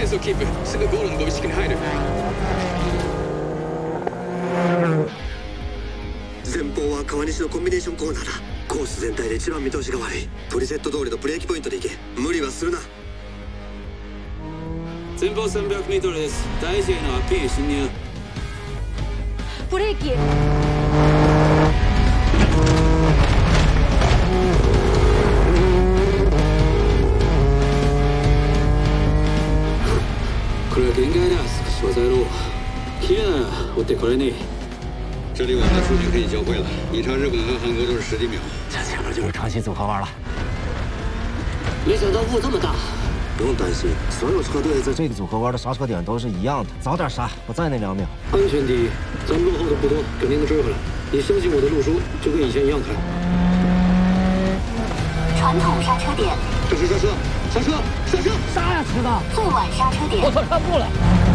速キープ。すぐゴールのご意識に入る。 前方は川西のコンビネーションコーナーだ。コース全体で一番見通しが悪い。プリセット通りのブレーキポイントで行け。無理はするな。 前方300メートルです。大事なピン進入。 ブレーキ。 これは限界だ。少し再路。天啊，我得过来呢。 这里我们的数据可以交汇了。你朝日本和韩国都是10几秒。 这前面就是长期组合弯了。 没想到雾这么大。 不用担心，所有车队在这个组合弯的刹车点都是一样的，早点刹，不在那2秒。 安全第一，咱们落后的不多，肯定能追回来。你相信我的路书，就跟以前一样开。 传统刹车点。 这是刹车，刹车，刹车！ 刹呀，迟到！ 最晚刹车点。 我操，刹不住了。